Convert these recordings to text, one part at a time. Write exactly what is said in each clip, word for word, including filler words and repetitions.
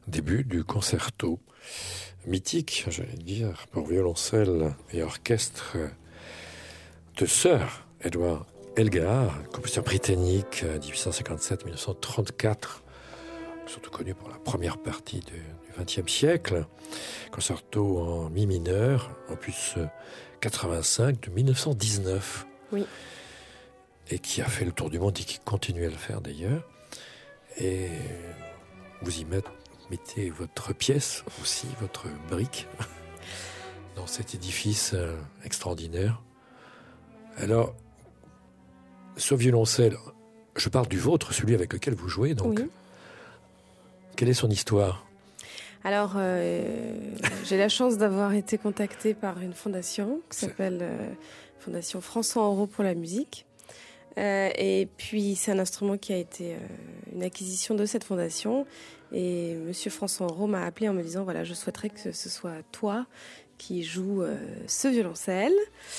début du concerto mythique, j'allais dire, pour violoncelle et orchestre de Sir Edward Elgar, compositeur britannique, dix-huit cent cinquante-sept à mille neuf cent trente-quatre, surtout connu pour la première partie du vingtième siècle, concerto en mi mineur, opus quatre-vingt-cinq de mille neuf cent dix-neuf. Oui. Et qui a fait le tour du monde et qui continue à le faire d'ailleurs. Et vous y mettez, mettez votre pièce aussi, votre brique, dans cet édifice euh, extraordinaire. Alors, ce violoncelle, je parle du vôtre, celui avec lequel vous jouez, donc. Oui. Quelle est son histoire ? Alors, euh, j'ai la chance d'avoir été contactée par une fondation qui s'appelle euh, Fondation François Henrot pour la musique. Euh, et puis, c'est un instrument qui a été euh, une acquisition de cette fondation. Et Monsieur François Henrot m'a appelé en me disant, voilà, je souhaiterais que ce soit toi qui joue euh, ce violoncelle.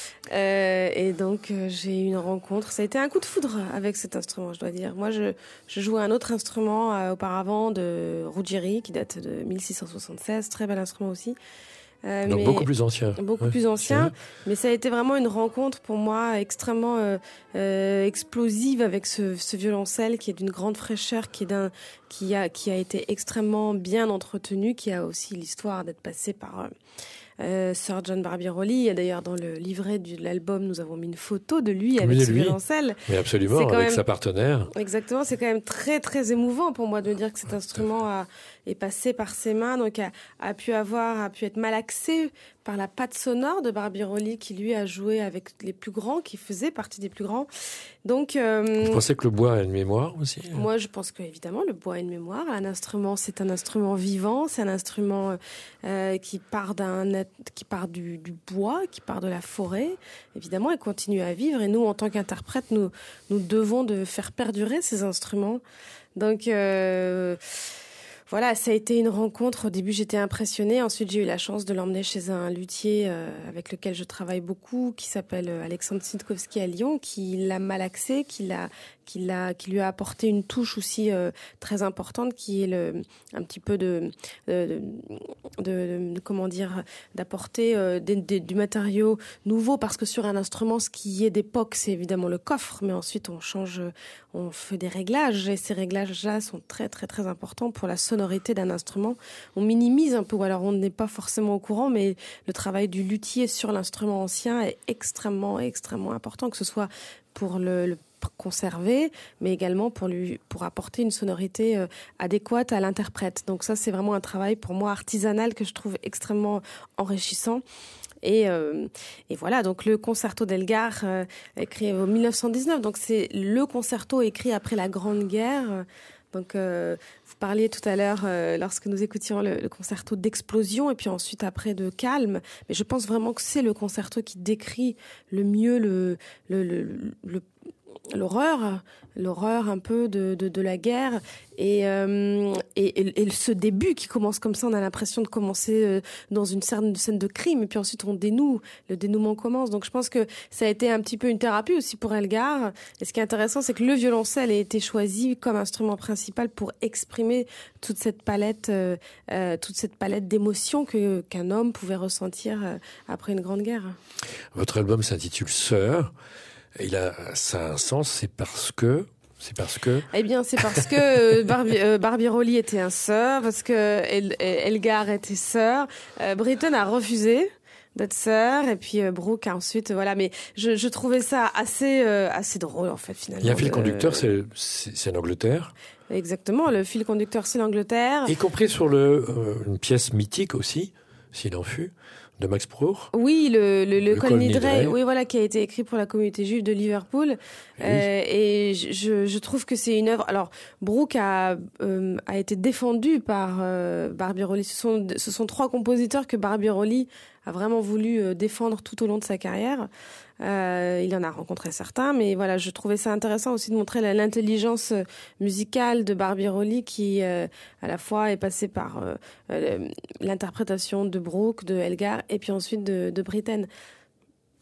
Euh, et donc, euh, j'ai eu une rencontre. Ça a été un coup de foudre avec cet instrument, je dois dire. Moi, je, je jouais un autre instrument euh, auparavant de Ruggieri, qui date de mille six cent soixante-seize. Très bel instrument aussi. Euh, donc, mais beaucoup plus ancien. Beaucoup ouais, plus ancien. Mais ça a été vraiment une rencontre pour moi extrêmement euh, euh, explosive avec ce, ce violoncelle qui est d'une grande fraîcheur, qui, est d'un, qui, a, qui a été extrêmement bien entretenu, qui a aussi l'histoire d'être passé par... Euh, Euh, Sir John Barbirolli. Et d'ailleurs, dans le livret de l'album, nous avons mis une photo de lui avec oui, ce lui. violoncelle. Mais absolument, avec même... sa partenaire. Exactement, c'est quand même très, très émouvant pour moi de dire que cet instrument a, est passé par ses mains, donc a, a pu avoir, a pu être malaxé par la patte sonore de Barbirolli, qui lui a joué avec les plus grands, qui faisait partie des plus grands. Donc, euh, vous pensez que le bois a une mémoire aussi ? Moi, je pense qu'évidemment, le bois a une mémoire. Un instrument, c'est un instrument vivant, c'est un instrument euh, qui part, d'un, qui part du, du bois, qui part de la forêt, évidemment, et continue à vivre. Et nous, en tant qu'interprètes, nous, nous devons de faire perdurer ces instruments. Donc... Euh, Voilà, ça a été une rencontre. Au début, j'étais impressionnée. Ensuite, j'ai eu la chance de l'emmener chez un luthier euh, avec lequel je travaille beaucoup, qui s'appelle Alexandre Sitkowski à Lyon, qui l'a malaxé, qui l'a, qui l'a, qui lui a apporté une touche aussi euh, très importante, qui est le, un petit peu de, de, de, de, de comment dire, d'apporter euh, des, des, du matériau nouveau, parce que sur un instrument, ce qui est d'époque, c'est évidemment le coffre, mais ensuite on change, on fait des réglages, et ces réglages-là sont très très très importants pour la sonorité d'un instrument. On minimise un peu, ou alors on n'est pas forcément au courant, mais le travail du luthier sur l'instrument ancien est extrêmement extrêmement important, que ce soit pour le, le conserver, mais également pour lui, pour apporter une sonorité euh, adéquate à l'interprète. Donc ça, c'est vraiment un travail pour moi artisanal que je trouve extrêmement enrichissant. Et, euh, et voilà, donc le concerto d'Elgar, euh, écrit en mille neuf cent dix-neuf, donc c'est le concerto écrit après la Grande Guerre. Donc, euh, vous parliez tout à l'heure, euh, lorsque nous écoutions le, le concerto d'explosion, et puis ensuite après de calme. Mais je pense vraiment que c'est le concerto qui décrit le mieux le, le, le, le l'horreur, l'horreur un peu de, de, de la guerre, et, euh, et, et, et ce début qui commence comme ça, on a l'impression de commencer euh, dans une scène, scène de crime, et puis ensuite on dénoue, le dénouement commence. Donc je pense que ça a été un petit peu une thérapie aussi pour Elgar. Et ce qui est intéressant, c'est que le violoncelle a été choisi comme instrument principal pour exprimer toute cette palette, euh, euh, toute cette palette d'émotions que, qu'un homme pouvait ressentir euh, après une grande guerre. Votre album s'intitule Sœur. Il a, ça a un sens, c'est parce que, c'est parce que. Eh bien, c'est parce que Barbi, euh, Barbirolli était un sœur, parce que El, Elgar était sœur. Euh, Britten a refusé d'être sœur, et puis euh, Brooke a ensuite, voilà. Mais je, je trouvais ça assez, euh, assez drôle en fait finalement. Il y a un fil conducteur, euh, c'est, c'est, c'est l'Angleterre. Exactement, le fil conducteur, c'est l'Angleterre. Y compris sur le, euh, une pièce mythique aussi, s'il en fut, de Max Bruch. Oui, le, le, le, le Kol Nidre, Nidre, oui, voilà, qui a été écrit pour la communauté juive de Liverpool. Oui. Euh, et je, je trouve que c'est une œuvre. Alors, Bruch a, euh, a été défendu par euh, Barbirolli. Ce sont, ce sont trois compositeurs que Barbirolli a vraiment voulu euh, défendre tout au long de sa carrière. Euh, il en a rencontré certains, mais voilà, je trouvais ça intéressant aussi de montrer la, l'intelligence musicale de Barbirolli, qui euh, à la fois est passée par euh, euh, l'interprétation de Bruch, de Elgar, et puis ensuite de, de Britten.